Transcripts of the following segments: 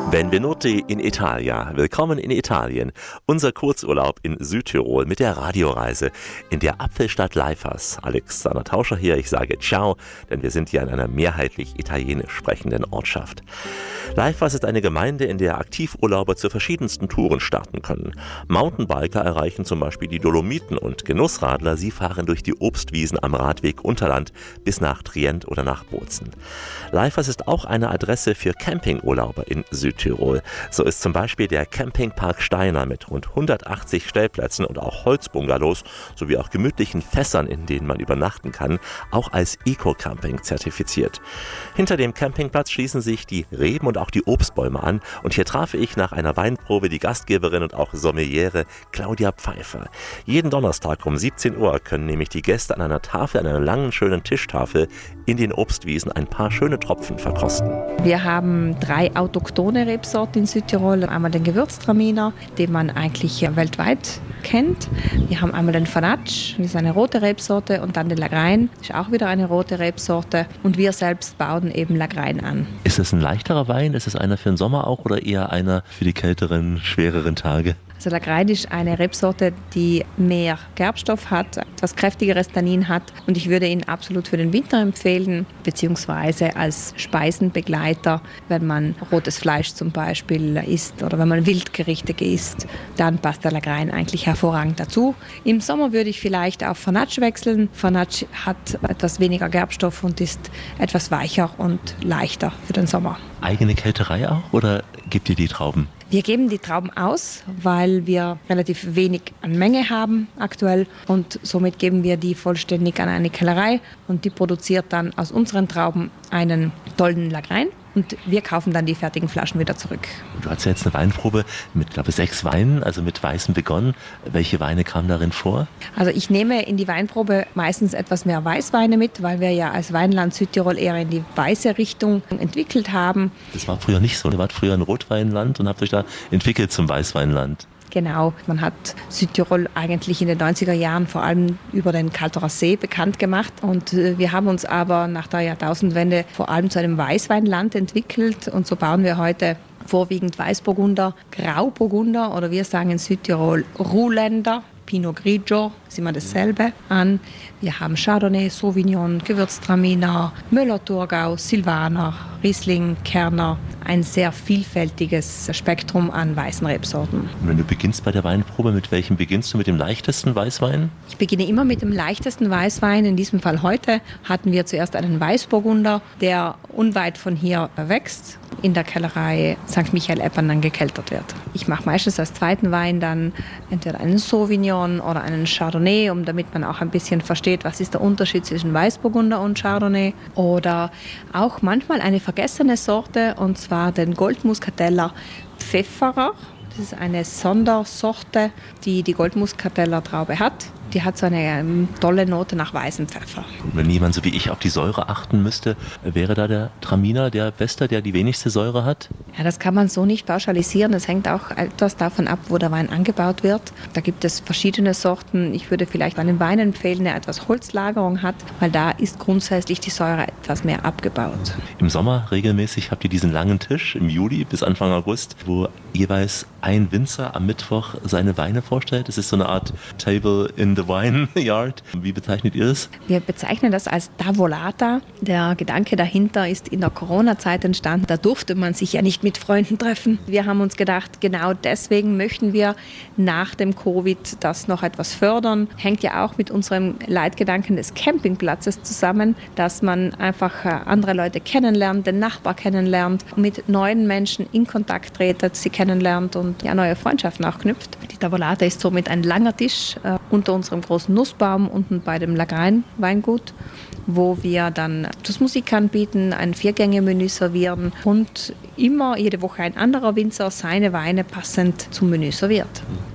Benvenuti in Italia. Willkommen in Italien. Unser Kurzurlaub in Südtirol mit der Radioreise in der Apfelstadt Leifers. Alexander Tauscher hier, ich sage Ciao, denn wir sind hier in einer mehrheitlich italienisch sprechenden Ortschaft. Leifers ist eine Gemeinde, in der Aktivurlauber zu verschiedensten Touren starten können. Mountainbiker erreichen zum Beispiel die Dolomiten und Genussradler, sie fahren durch die Obstwiesen am Radweg Unterland bis nach Trient oder nach Bozen. Leifers ist auch eine Adresse für Campingurlauber in Südtirol. So ist zum Beispiel der Campingpark Steiner mit rund 180 Stellplätzen und auch Holzbungalows sowie auch gemütlichen Fässern, in denen man übernachten kann, auch als Eco-Camping zertifiziert. Hinter dem Campingplatz schließen sich die Reben und auch die Obstbäume an und hier traf ich nach einer Weinprobe die Gastgeberin und auch Sommeliere Claudia Pfeiffer. Jeden Donnerstag um 17 Uhr können nämlich die Gäste an einer Tafel, an einer langen, schönen Tischtafel in den Obstwiesen ein paar schöne Tropfen verkosten. Wir haben 3 autochthone Rebsorten in Südtirol. Einmal den Gewürztraminer, den man eigentlich weltweit kennt. Wir haben einmal den Fanatsch, das ist eine rote Rebsorte, und dann den Lagrein, das ist auch wieder eine rote Rebsorte. Und wir selbst bauen eben Lagrein an. Ist es ein leichterer Wein? Ist es einer für den Sommer auch oder eher einer für die kälteren, schwereren Tage? Also Lagrein ist eine Rebsorte, die mehr Gerbstoff hat, etwas kräftigeres Tannin hat, und ich würde ihn absolut für den Winter empfehlen, beziehungsweise als Speisenbegleiter, wenn man rotes Fleisch zum Beispiel isst oder wenn man Wildgerichte isst, dann passt der Lagrein eigentlich hervorragend dazu. Im Sommer würde ich vielleicht auf Fanatsch wechseln. Fanatsch hat etwas weniger Gerbstoff und ist etwas weicher und leichter für den Sommer. Eigene Kälterei auch oder gebt ihr die Trauben? Wir geben die Trauben aus, weil wir relativ wenig an Menge haben aktuell, und somit geben wir die vollständig an eine Kellerei und die produziert dann aus unseren Trauben einen tollen Lagrein. Und wir kaufen dann die fertigen Flaschen wieder zurück. Du hast ja jetzt eine Weinprobe mit, glaube ich, 6 Weinen, also mit Weißem begonnen. Welche Weine kamen darin vor? Also ich nehme in die Weinprobe meistens etwas mehr Weißweine mit, weil wir ja als Weinland Südtirol eher in die weiße Richtung entwickelt haben. Das war früher nicht so. Ihr wart früher ein Rotweinland und habt euch da entwickelt zum Weißweinland. Genau, man hat Südtirol eigentlich in den 90er Jahren vor allem über den Kalterer See bekannt gemacht, und wir haben uns aber nach der Jahrtausendwende vor allem zu einem Weißweinland entwickelt, und so bauen wir heute vorwiegend Weißburgunder, Grauburgunder oder wir sagen in Südtirol Ruländer, Pinot Grigio, ist immer dasselbe, an. Wir haben Chardonnay, Sauvignon, Gewürztraminer, Müller-Thurgau, Silvaner, Riesling, Kerner. Ein sehr vielfältiges Spektrum an weißen Rebsorten. Und wenn du beginnst bei der Weinprobe, mit welchem beginnst du? Mit dem leichtesten Weißwein? Ich beginne immer mit dem leichtesten Weißwein. In diesem Fall heute hatten wir zuerst einen Weißburgunder, der unweit von hier wächst, in der Kellerei St. Michael Epernang gekeltert wird. Ich mache meistens als zweiten Wein dann entweder einen Sauvignon oder einen Chardonnay, damit man auch ein bisschen versteht, was ist der Unterschied zwischen Weißburgunder und Chardonnay. Oder auch manchmal eine vergessene Sorte, und zwar den Goldmuskateller Pfefferer. Das ist eine Sondersorte, die die Goldmuskateller Traube hat. Die hat so eine tolle Note nach weißem Pfeffer. Und wenn jemand so wie ich auf die Säure achten müsste, wäre da der Traminer der Beste, der die wenigste Säure hat? Ja, das kann man so nicht pauschalisieren. Das hängt auch etwas davon ab, wo der Wein angebaut wird. Da gibt es verschiedene Sorten. Ich würde vielleicht einen Wein empfehlen, der etwas Holzlagerung hat, weil da ist grundsätzlich die Säure etwas mehr abgebaut. Im Sommer regelmäßig habt ihr diesen langen Tisch im Juli bis Anfang August, wo jeweils ein Winzer am Mittwoch seine Weine vorstellt. Das ist so eine Art Table in the Wine Yard. Wie bezeichnet ihr es? Wir bezeichnen das als Tavolata. Der Gedanke dahinter ist in der Corona-Zeit entstanden. Da durfte man sich ja nicht mit Freunden treffen. Wir haben uns gedacht, genau deswegen möchten wir nach dem Covid das noch etwas fördern. Hängt ja auch mit unserem Leitgedanken des Campingplatzes zusammen, dass man einfach andere Leute kennenlernt, den Nachbar kennenlernt, mit neuen Menschen in Kontakt tretet, sie kennenlernt und ja, neue Freundschaften auch knüpft. Die Tavolata ist somit ein langer Tisch unter unserem großen Nussbaum unten bei dem Lagrein-Weingut, wo wir dann Musik anbieten, ein 4-Gänge-Menü servieren und immer jede Woche ein anderer Winzer seine Weine passend zum Menü serviert.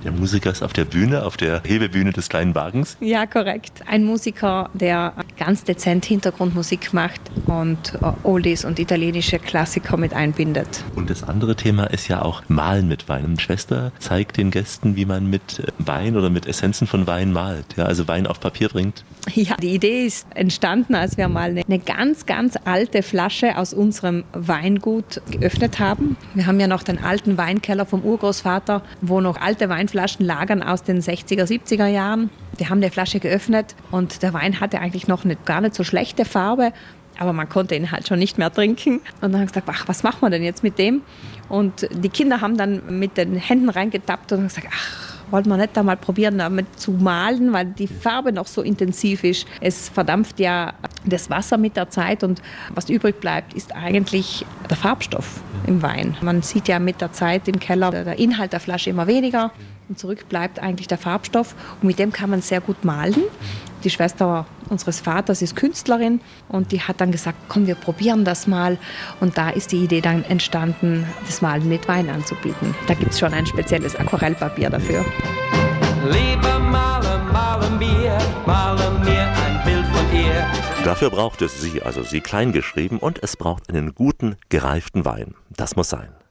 Der Musiker ist auf der Bühne, auf der Hebebühne des kleinen Wagens? Ja, korrekt. Ein Musiker, der ganz dezent Hintergrundmusik macht und Oldies und italienische Klassiker mit einbindet. Und das andere Thema ist ja auch Malen mit Wein. Und Schwester zeigt den Gästen, wie man mit Wein oder mit Essenzen von Wein malt. Ja, also Wein auf Papier bringt. Ja, die Idee ist entstanden, als wir mal eine ganz, ganz alte Flasche aus unserem Weingut geöffnet haben. Wir haben ja noch den alten Weinkeller vom Urgroßvater, wo noch alte Weinflaschen lagern aus den 60er, 70er Jahren. Wir haben die Flasche geöffnet und der Wein hatte eigentlich noch gar nicht so schlechte Farbe, aber man konnte ihn halt schon nicht mehr trinken. Und dann haben wir gesagt, ach, was machen wir denn jetzt mit dem? Und die Kinder haben dann mit den Händen reingetappt und haben gesagt, ach, wollten wir nicht da mal probieren, damit zu malen, weil die Farbe noch so intensiv ist. Es verdampft ja das Wasser mit der Zeit und was übrig bleibt, ist eigentlich der Farbstoff im Wein. Man sieht ja mit der Zeit im Keller der Inhalt der Flasche immer weniger und zurück bleibt eigentlich der Farbstoff und mit dem kann man sehr gut malen. Die Schwester unseres Vaters ist Künstlerin und die hat dann gesagt, komm, wir probieren das mal. Und da ist die Idee dann entstanden, das Malen mit Wein anzubieten. Da gibt es schon ein spezielles Aquarellpapier dafür. Lieber malen mir ein Bild von ihr. Dafür braucht es Sie, also Sie klein geschrieben, und es braucht einen guten, gereiften Wein. Das muss sein.